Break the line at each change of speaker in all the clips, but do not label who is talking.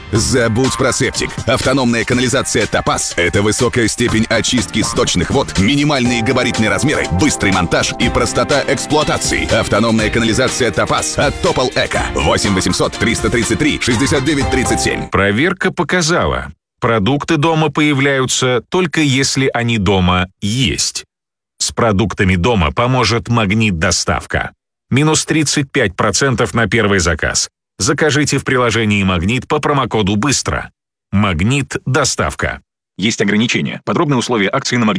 Забудь про септик. Автономная канализация «Топаз» — это высокая степень очистки сточных вод, минимальные габаритные размеры, быстрый монтаж и простота эксплуатации. Автономная канализация «Топаз» от Топал Эко. 8 800 333 69 37.
Проверка показала, продукты дома появляются только если они дома есть. С продуктами дома поможет «Магнит-доставка». Минус 35% на первый заказ. Закажите в приложении «Магнит» по промокоду «Быстро». «Магнит-доставка». Есть ограничения. Подробные условия акции на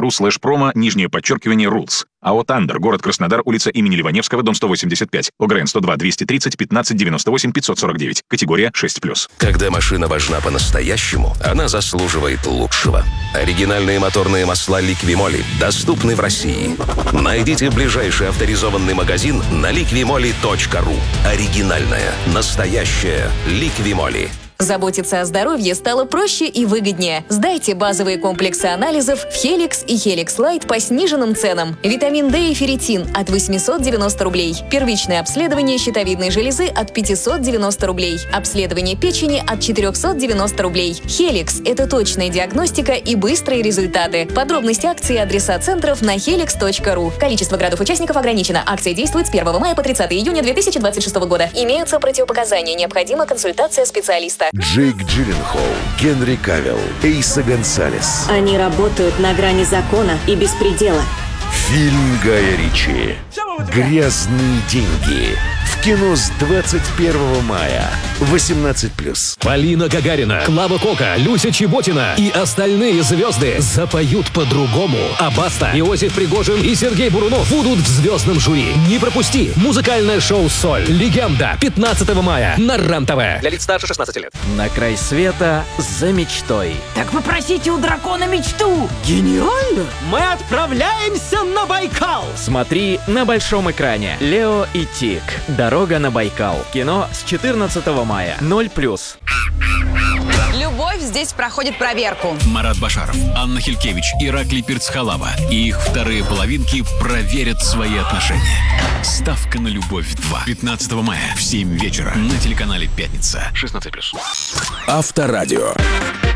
magnet.ru/promo_rules. АО «Тандер», город Краснодар, улица имени Ливаневского, дом 185. ОГРН 102-230-15-98-549. Категория 6+.
Когда машина важна по-настоящему, она заслуживает лучшего. Оригинальные моторные масла «Ликвимоли» доступны в России. Найдите ближайший авторизованный магазин на liquimoli.ru. Оригинальная, настоящая «Ликвимоли».
Заботиться о здоровье стало проще и выгоднее. Сдайте базовые комплексы анализов в Helix и Helix Light по сниженным ценам. Витамин D и ферритин от 890 рублей. Первичное обследование щитовидной железы от 590 рублей. Обследование печени от 490 рублей. Helix – это точная диагностика и быстрые результаты. Подробности акции и адреса центров на helix.ru. Количество градов-участников ограничено. Акция действует с 1 мая по 30 июня 2026 года. Имеются противопоказания. Необходима консультация специалиста.
Джейк Джилленхол, Генри Кавилл, Эйса Гонсалес.
Они работают на грани закона и беспредела.
Фильм Гая Ричи «Грязные деньги». В кино с 21 мая. 18+.
Полина Гагарина, Клава Кока, Люся Чеботина и остальные звезды запоют по-другому. А Баста, Иосиф Пригожин и Сергей Бурунов будут в звездном жюри. Не пропусти. Музыкальное шоу «Соль». Легенда. 15 мая на РЕН-ТВ. Для лиц старше 16 лет.
На край света за мечтой.
Так попросите у дракона мечту.
Гениально!
Мы отправляемся на Байкал.
Смотри на большом экране. Лео и Тиг. Дорога на Байкал. Кино с 14 мая. 0+.
Любовь здесь проходит проверку.
Марат Башаров, Анна Хилькевич, Ираклий Пирцхалава и их вторые половинки проверят свои отношения. Ставка на любовь 2. 15 мая в 7 вечера на телеканале «Пятница». 16+.
Авторадио.